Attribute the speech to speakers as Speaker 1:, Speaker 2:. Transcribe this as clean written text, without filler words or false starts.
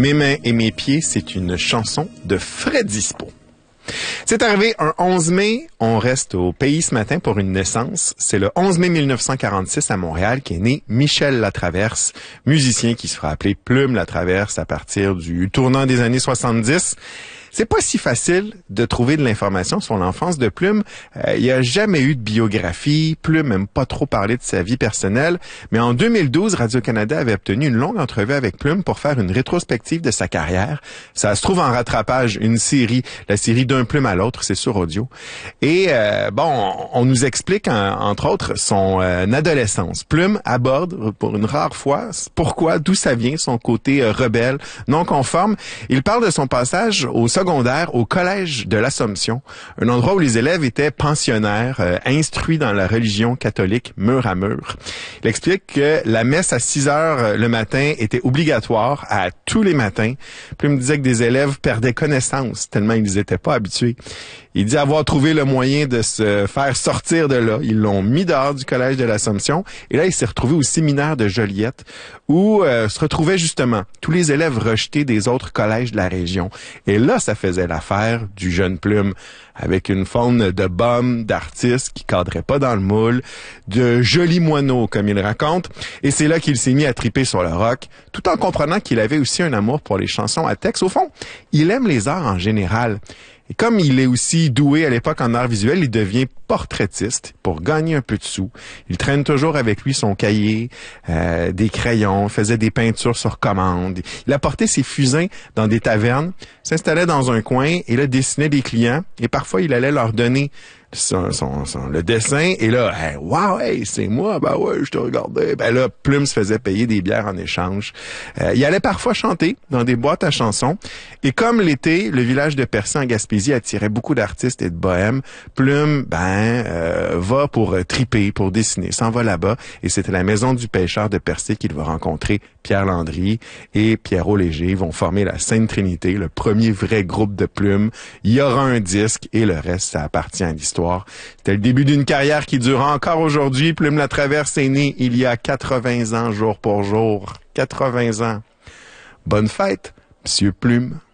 Speaker 1: Mes mains et mes pieds, c'est une chanson de Fred Dispo. C'est arrivé un 11 mai, on reste au pays ce matin pour une naissance. C'est le 11 mai 1946 à Montréal qu'est né Michel Latraverse, musicien qui se fera appeler Plume Latraverse à partir du tournant des années 70. C'est pas si facile de trouver de l'information sur l'enfance de Plume. Il n'y a jamais eu de biographie. Plume n'aime pas trop parler de sa vie personnelle. Mais en 2012, Radio-Canada avait obtenu une longue entrevue avec Plume pour faire une rétrospective de sa carrière. Ça se trouve en rattrapage, une série, la série d'un Plume à l'autre, c'est sur audio. Et on nous explique, entre autres, son adolescence. Plume aborde, pour une rare fois, pourquoi, d'où ça vient, son côté rebelle, non conforme. Il parle de son passage au secondaire au collège de l'Assomption, un endroit où les élèves étaient pensionnaires, instruits dans la religion catholique mur à mur. Il explique que la messe à 6 heures le matin était obligatoire à tous les matins. Puis il me disait que des élèves perdaient connaissance tellement ils n'étaient pas habitués. Il dit avoir trouvé le moyen de se faire sortir de là. Ils l'ont mis dehors du collège de l'Assomption. Et là, il s'est retrouvé au séminaire de Joliette où se retrouvaient justement tous les élèves rejetés des autres collèges de la région. Et là, ça faisait l'affaire du jeune Plume avec une faune de bums, d'artistes qui cadraient pas dans le moule, de jolis moineaux, comme il raconte. Et c'est là qu'il s'est mis à triper sur le rock, tout en comprenant qu'il avait aussi un amour pour les chansons à texte. Au fond, il aime les arts en général. Et comme il est aussi doué à l'époque en art visuel, il devient portraitiste pour gagner un peu de sous. Il traîne toujours avec lui son cahier, des crayons, faisait des peintures sur commande. Il apportait ses fusains dans des tavernes, s'installait dans un coin et là dessinait des clients. Et parfois, il allait leur donner le dessin, et là, hey, wow, hey, c'est moi, ben ouais, je te regardais. Ben là, Plume se faisait payer des bières en échange. Il allait parfois chanter dans des boîtes à chansons. Et comme l'été, le village de Percé en Gaspésie attirait beaucoup d'artistes et de bohèmes, Plume, va pour triper, pour dessiner, s'en va là-bas. Et c'était la maison du pêcheur de Percé qu'il va rencontrer Pierre Landry et Pierrot Léger. Ils vont former la Sainte Trinité, le premier vrai groupe de Plume. Il y aura un disque et le reste, ça appartient à l'histoire. C'était le début d'une carrière qui dure encore aujourd'hui. Plume Latraverse est né il y a 80 ans, jour pour jour. 80 ans. Bonne fête, Monsieur Plume.